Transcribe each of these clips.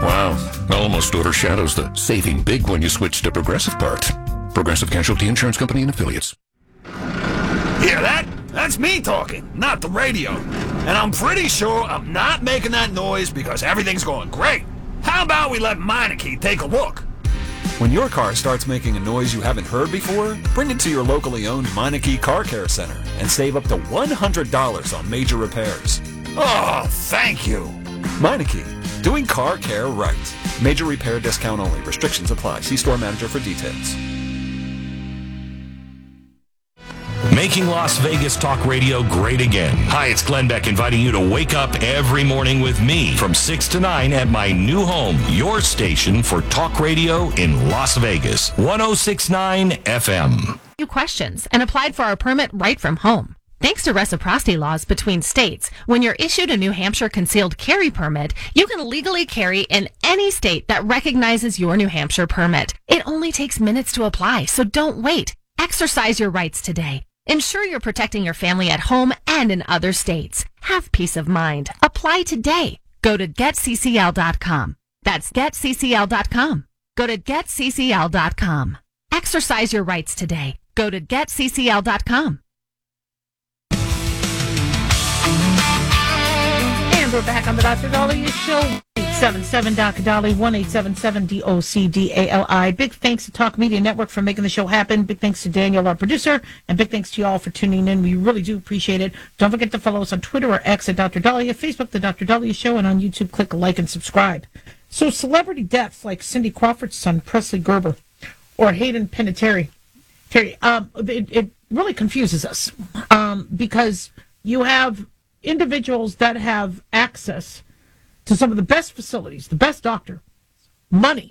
Wow, almost overshadows the saving big when you switch to Progressive part. Progressive Casualty Insurance Company and Affiliates. Hear that? That's me talking, not the radio. And I'm pretty sure I'm not making that noise because everything's going great. How about we let Meineke take a look? When your car starts making a noise you haven't heard before, bring it to your locally owned Meineke Car Care Center and save up to $100 on major repairs. Oh, thank you. Meineke, doing car care right. Major repair discount only. Restrictions apply. See store manager for details. Making Las Vegas talk radio great again. Hi, it's Glenn Beck inviting you to wake up every morning with me from 6 to 9 at my new home, your station for talk radio in Las Vegas, 106.9 FM. Few questions and applied for our permit right from home. Thanks to reciprocity laws between states, when you're issued a New Hampshire concealed carry permit, you can legally carry in any state that recognizes your New Hampshire permit. It only takes minutes to apply, so don't wait. Exercise your rights today. Ensure you're protecting your family at home and in other states. Have peace of mind. Apply today. Go to getccl.com. That's getccl.com. Go to getccl.com. Exercise your rights today. Go to getccl.com. And we're back on the Dr. Dahlia Show. 877 Dr. Dali, 1-877-DOCDALI. Big thanks to Talk Media Network for making the show happen. Big thanks to Daniel, our producer, and big thanks to you all for tuning in. We really do appreciate it. Don't forget to follow us on Twitter or X at Dr. Dahlia, Facebook, The Dr. Dahlia Show, and on YouTube, click like and subscribe. So celebrity deaths like Cindy Crawford's son, Presley Gerber, or Hayden Panettiere, it really confuses us because you have individuals that have access to some of the best facilities, the best doctor, money.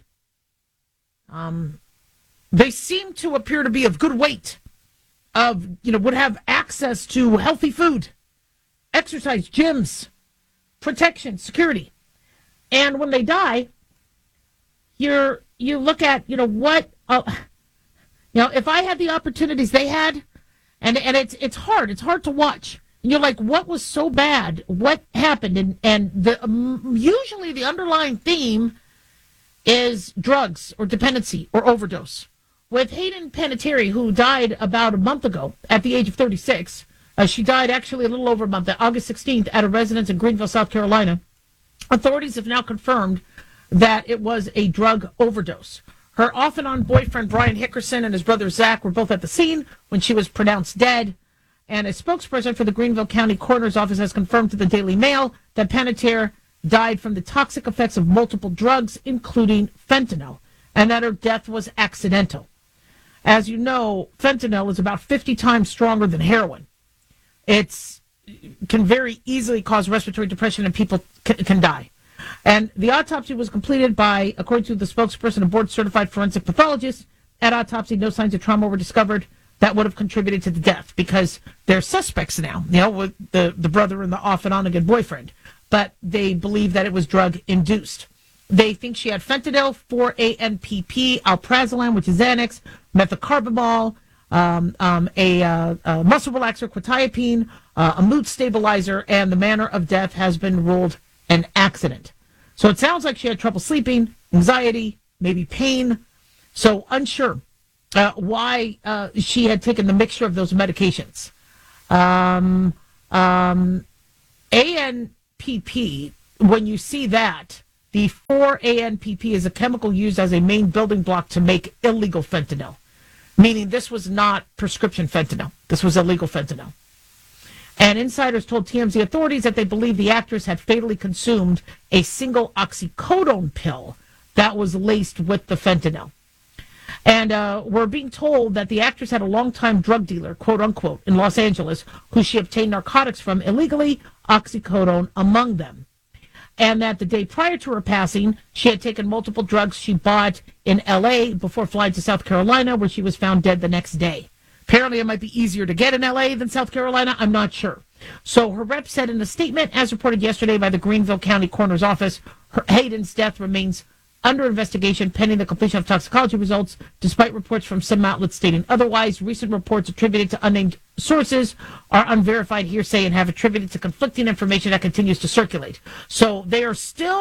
They seem to appear to be of good weight, would have access to healthy food, exercise, gyms, protection, security. And when they die, you look at, if I had the opportunities they had, and it's hard to watch. And you're like, what was so bad? What happened? And usually the underlying theme is drugs or dependency or overdose. With Hayden Panettiere, who died about a month ago at the age of 36, she died actually a little over a month, August 16th, at a residence in Greenville, South Carolina. Authorities have now confirmed that it was a drug overdose. Her off-and-on boyfriend, Brian Hickerson, and his brother, Zach, were both at the scene when she was pronounced dead. And a spokesperson for the Greenville County Coroner's Office has confirmed to the Daily Mail that Panettiere died from the toxic effects of multiple drugs, including fentanyl, and that her death was accidental. As you know, fentanyl is about 50 times stronger than heroin. It can very easily cause respiratory depression, and people can die. And the autopsy was completed by, according to the spokesperson, a board-certified forensic pathologist. At autopsy, no signs of trauma were discovered that would have contributed to the death, because they're suspects now, with the brother and the off-and-on-again boyfriend. But they believe that it was drug-induced. They think she had fentanyl, 4-ANPP, alprazolam, which is Xanax, methocarbamol, a muscle relaxer, quetiapine, a mood stabilizer, and the manner of death has been ruled an accident. So it sounds like she had trouble sleeping, anxiety, maybe pain. So unsure why she had taken the mixture of those medications. ANPP, when you see that, the 4-ANPP is a chemical used as a main building block to make illegal fentanyl, meaning this was not prescription fentanyl. This was illegal fentanyl. And insiders told TMZ authorities that they believe the actress had fatally consumed a single oxycodone pill that was laced with the fentanyl. And we're being told that the actress had a longtime drug dealer, quote unquote, in Los Angeles, who she obtained narcotics from illegally, oxycodone among them. And that the day prior to her passing, she had taken multiple drugs she bought in L.A. before flying to South Carolina, where she was found dead the next day. Apparently, it might be easier to get in L.A. than South Carolina. I'm not sure. So her rep said in a statement, as reported yesterday by the Greenville County Coroner's Office, Hayden's death remains under investigation pending the completion of toxicology results, despite reports from some outlets stating otherwise. Recent reports attributed to unnamed sources are unverified hearsay and have attributed to conflicting information that continues to circulate. So they are still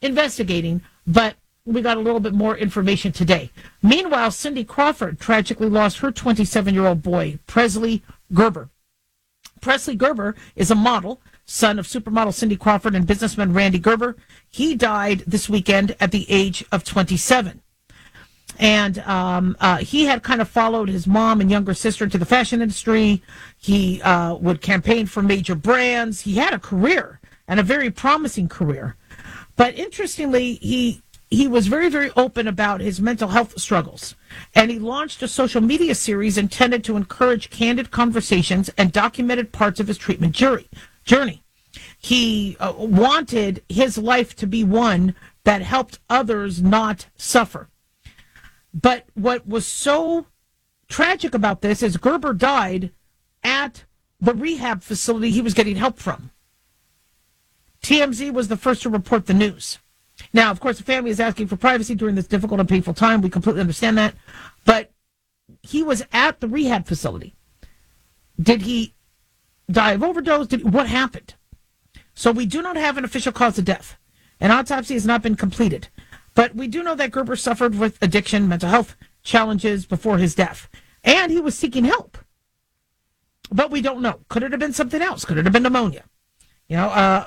investigating, but we got a little bit more information today. Meanwhile, Cindy Crawford tragically lost her 27-year-old boy, Presley Gerber. Presley Gerber is a model, son of supermodel Cindy Crawford and businessman Randy Gerber. He died this weekend at the age of 27. And he had kind of followed his mom and younger sister into the fashion industry. He would campaign for major brands. He had a career, and a very promising career. But interestingly, he was very, very open about his mental health struggles. And he launched a social media series intended to encourage candid conversations and documented parts of his treatment journey. He wanted his life to be one that helped others not suffer. But what was so tragic about this is Gerber died at the rehab facility he was getting help from. TMZ was the first to report the news. Now, of course, the family is asking for privacy during this difficult and painful time. We completely understand that. But he was at the rehab facility. Did he die of overdose? What happened? So we do not have an official cause of death. An autopsy has not been completed. But we do know that Gerber suffered with addiction, mental health challenges before his death. And he was seeking help. But we don't know. Could it have been something else? Could it have been pneumonia? But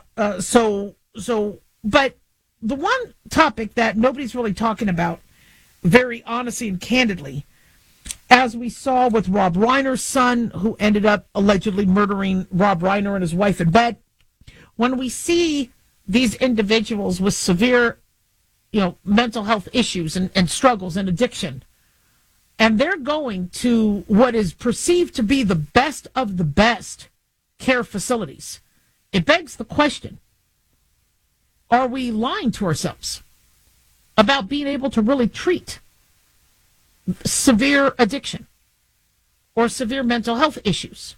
the one topic that nobody's really talking about very honestly and candidly, as we saw with Rob Reiner's son, who ended up allegedly murdering Rob Reiner and his wife in bed, when we see these individuals with severe mental health issues and struggles and addiction, and they're going to what is perceived to be the best of the best care facilities, it begs the question, are we lying to ourselves about being able to really treat severe addiction or severe mental health issues?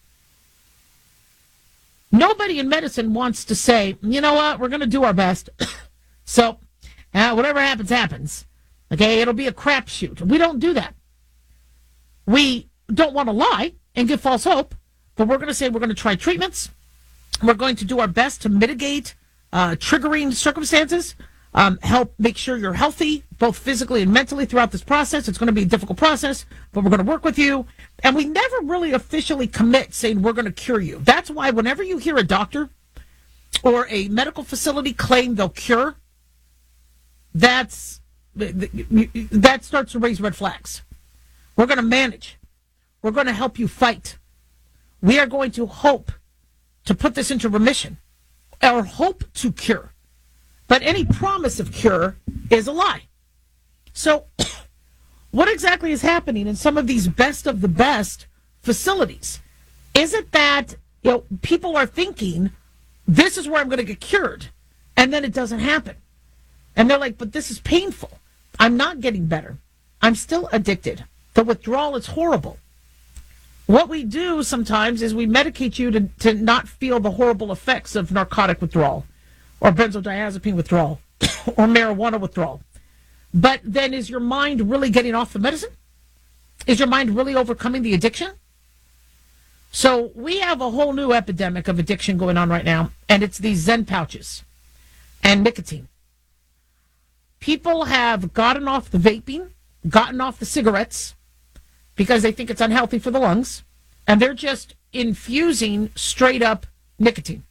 Nobody in medicine wants to say, you know what, we're going to do our best. So whatever happens, happens. Okay, it'll be a crapshoot. We don't do that. We don't want to lie and give false hope, but we're going to say we're going to try treatments. We're going to do our best to mitigate triggering circumstances, help make sure you're healthy, both physically and mentally throughout this process. It's going to be a difficult process, but we're going to work with you. And we never really officially commit saying we're going to cure you. That's why whenever you hear a doctor or a medical facility claim they'll cure, that starts to raise red flags. We're going to manage. We're going to help you fight. We are going to hope to put this into remission or hope to cure. But any promise of cure is a lie. So what exactly is happening in some of these best of the best facilities? Is it that people are thinking this is where I'm going to get cured, and then it doesn't happen? And they're like, but this is painful. I'm not getting better. I'm still addicted. The withdrawal is horrible. What we do sometimes is we medicate you to not feel the horrible effects of narcotic withdrawal or benzodiazepine withdrawal or marijuana withdrawal. But then is your mind really getting off the medicine? Is your mind really overcoming the addiction? So we have a whole new epidemic of addiction going on right now, and it's these Zen pouches and nicotine. People have gotten off the vaping, gotten off the cigarettes because they think it's unhealthy for the lungs, and they're just infusing straight up nicotine.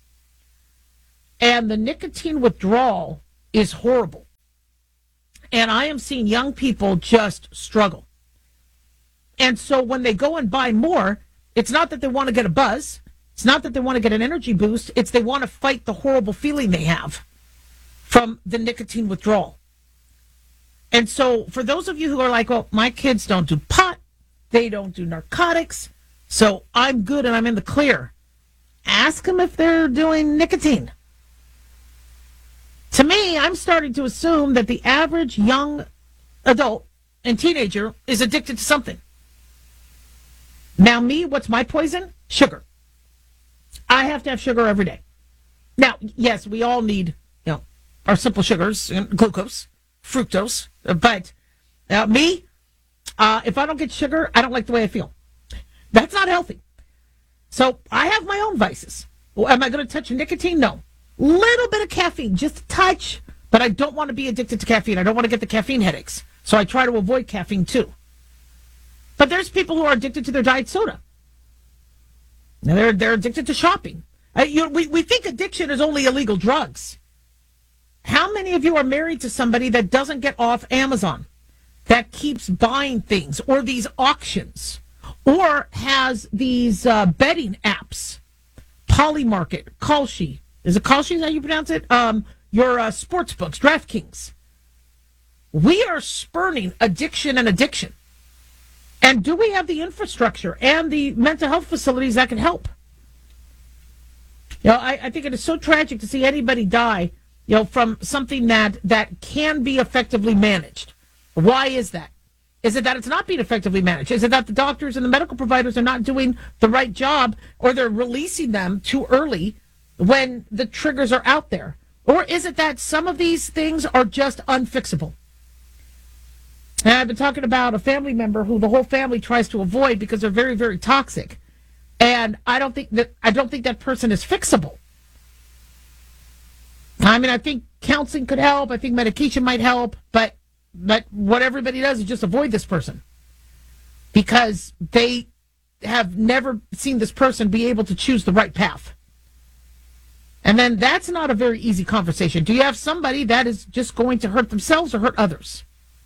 And the nicotine withdrawal is horrible. And I am seeing young people just struggle. And so when they go and buy more, it's not that they want to get a buzz. It's not that they want to get an energy boost. It's they want to fight the horrible feeling they have from the nicotine withdrawal. And so for those of you who are like, well, my kids don't do pot, they don't do narcotics, so I'm good and I'm in the clear. Ask them if they're doing nicotine. To me, I'm starting to assume that the average young adult and teenager is addicted to something. Now me, what's my poison? Sugar. I have to have sugar every day. Now, yes, we all need, our simple sugars, glucose, fructose, but me, if I don't get sugar, I don't like the way I feel. That's not healthy. So I have my own vices. Well, am I going to touch nicotine? No. Little bit of caffeine, just a touch, but I don't want to be addicted to caffeine. I don't want to get the caffeine headaches. So I try to avoid caffeine too. But there's people who are addicted to their diet soda. Now they're addicted to shopping. We think addiction is only illegal drugs. How many of you are married to somebody that doesn't get off Amazon, that keeps buying things, or these auctions, or has these betting apps, Polymarket, Kalshi? Is it Kalshi? Is that how you pronounce it? Your sports books, DraftKings. We are spurning addiction and addiction. And do we have the infrastructure and the mental health facilities that can help? I think it is so tragic to see anybody die, from something that can be effectively managed. Why is that? Is it that it's not being effectively managed? Is it that the doctors and the medical providers are not doing the right job, or they're releasing them too early when the triggers are out there? Or is it that some of these things are just unfixable? And I've been talking about a family member who the whole family tries to avoid because they're very, very toxic. And I don't think that person is fixable. I mean, I think counseling could help. I think medication might help. But what everybody does is just avoid this person because they have never seen this person be able to choose the right path. And then that's not a very easy conversation. Do you have somebody that is just going to hurt themselves or hurt others?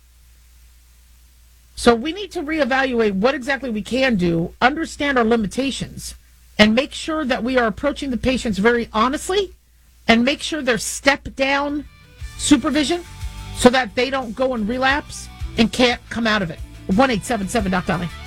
So we need to reevaluate what exactly we can do, understand our limitations, and make sure that we are approaching the patients very honestly, and make sure there's step-down supervision so that they don't go and relapse and can't come out of it. 1-877-DOC-DOLLY.